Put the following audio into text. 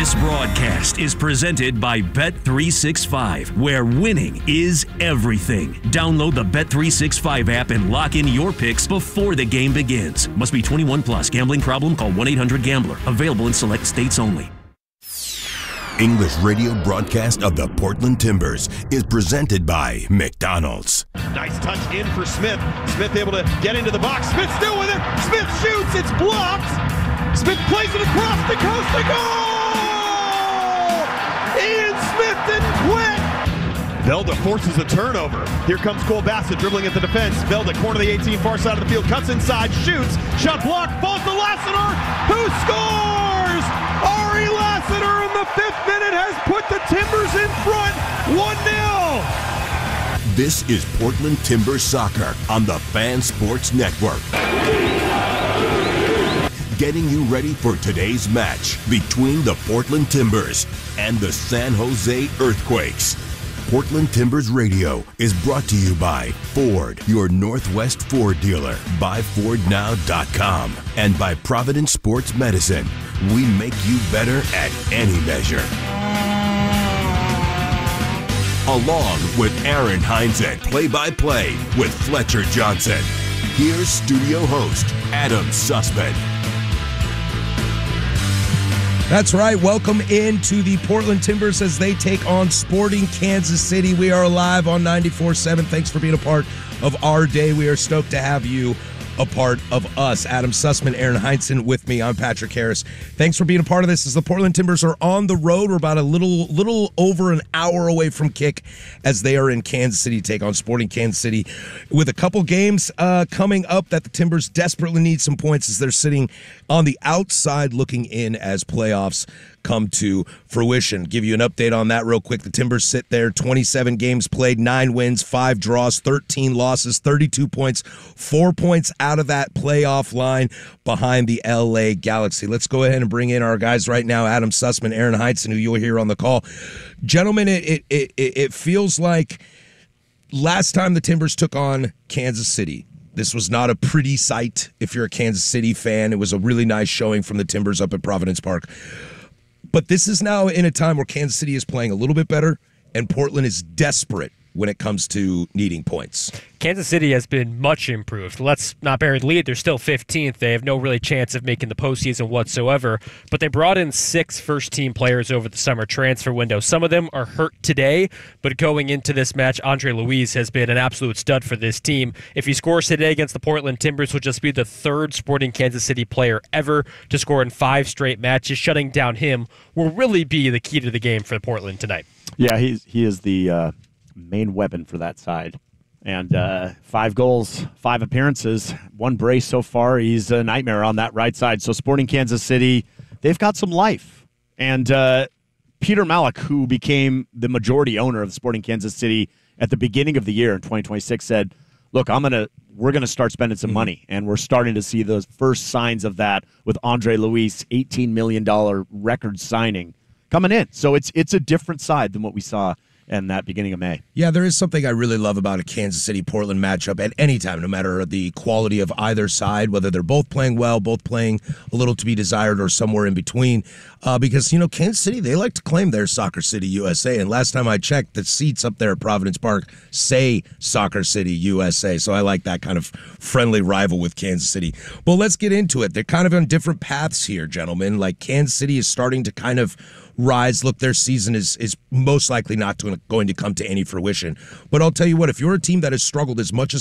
This broadcast is presented by Bet365, where winning is everything. Download the Bet365 app and lock in your picks before the game begins. Must be 21 plus. Gambling problem? Call 1-800-GAMBLER. Available in select states only. English radio broadcast of the Portland Timbers is presented by McDonald's. Nice touch in for Smith. Smith able to get into the box. Smith still with it. Smith shoots. It's blocked. Smith plays it across the coast to goal! Ian Smith didn't quit. Velda forces a turnover. Here comes Cole Bassett dribbling at the defense. Velda, corner of the 18, far side of the field, cuts inside, shoots. Shot blocked, falls to Lassiter, who scores! Ari Lassiter in the 5th minute has put the Timbers in front, 1-0. This is Portland Timbers Soccer on the Fan Sports Network. Getting you ready for today's match between the Portland Timbers and the San Jose Earthquakes. Portland Timbers Radio is brought to you by Ford, your Northwest Ford dealer, buyfordnow.com, and by Providence Sports Medicine. We make you better at any measure. Along with Aaron Heinzen, play-by-play with Fletcher Johnson. Here's studio host Adam Sussman. That's right. Welcome into the Portland Timbers as they take on Sporting Kansas City. We are live on 94.7. Thanks for being a part of our day. We are stoked to have you a part of us. Adam Sussman, Aaron Heinzen with me. I'm Patrick Harris. Thanks for being a part of this as the Portland Timbers are on the road. We're about a little over an hour away from kick as they are in Kansas City, take on Sporting Kansas City with a couple games coming up that the Timbers desperately need some points as they're sitting on the outside looking in as playoffs come to fruition. Give you an update on that real quick. The Timbers sit there, 27 games played, 9 wins, 5 draws, 13 losses, 32 points, 4 points out of that playoff line behind the LA Galaxy. Let's go ahead and bring in our guys right now, Adam Sussman, Aaron Heinzen, who you'll hear on the call. Gentlemen, it feels like last time the Timbers took on Kansas City, this was not a pretty sight if you're a Kansas City fan. It was a really nice showing from the Timbers up at Providence Park. But this is now in a time where Kansas City is playing a little bit better, and Portland is desperate when it comes to needing points. Kansas City has been much improved. Let's not bury the lead. They're still 15th. They have no really chance of making the postseason whatsoever. But they brought in 6 first-team players over the summer transfer window. Some of them are hurt today, but going into this match, Andre Luiz has been an absolute stud for this team. If he scores today against the Portland Timbers, will just be the 3rd Sporting Kansas City player ever to score in 5 straight matches. Shutting down him will really be the key to the game for Portland tonight. Yeah, he is the main weapon for that side. And 5 goals, 5 appearances, 1 brace so far. He's a nightmare on that right side. So Sporting Kansas City, they've got some life. And Peter Malik, who became the majority owner of Sporting Kansas City at the beginning of the year in 2026, said, look, we're gonna start spending some money. And we're starting to see those first signs of that with Andre Luiz, $18 million record signing coming in. So it's a different side than what we saw in that beginning of May. Yeah, there is something I really love about a Kansas City-Portland matchup at any time, no matter the quality of either side, whether they're both playing well, both playing a little to be desired, or somewhere in between. Because, Kansas City, they like to claim they're Soccer City USA, and last time I checked, the seats up there at Providence Park say Soccer City USA, so I like that kind of friendly rival with Kansas City. But let's get into it. They're kind of on different paths here, gentlemen. Like, Kansas City is starting to kind of rise. Look, their season is most likely not going to come to any fruition. But I'll tell you what, if you're a team that has struggled as much as